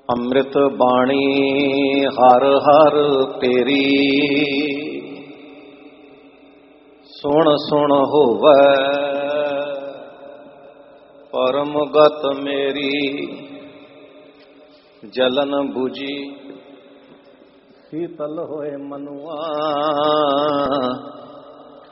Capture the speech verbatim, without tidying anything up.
ਅੰਮ੍ਰਿਤ ਬਾਣੀ ਹਰ ਹਰ ਤੇਰੀ, ਸੁਣ ਸੁਣ ਹੋਵੈ ਪਰਮ ਗਤ ਮੇਰੀ। ਜਲਨ ਬੁਝੀ ਸੀਤਲ ਹੋਏ ਮਨੁਆ,